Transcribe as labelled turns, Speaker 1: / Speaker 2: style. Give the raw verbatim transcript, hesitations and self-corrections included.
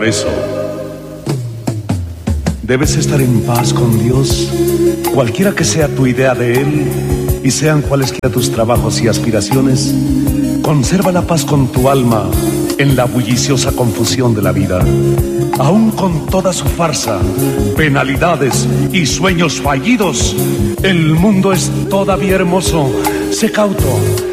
Speaker 1: eso. Debes estar en paz con Dios, cualquiera que sea tu idea de Él, y sean cuales que tus trabajos y aspiraciones. Conserva la paz con tu alma en la bulliciosa confusión de la vida. Aún con toda su farsa, penalidades y sueños fallidos, el mundo es todavía hermoso. Sé cauto,